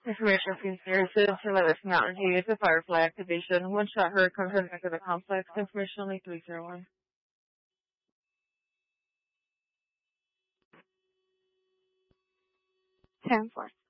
Information from Harrison to Lewis Mountain View is a Firefly activation. One shot Hurricane coming back to the complex. Information only 301. 10-4.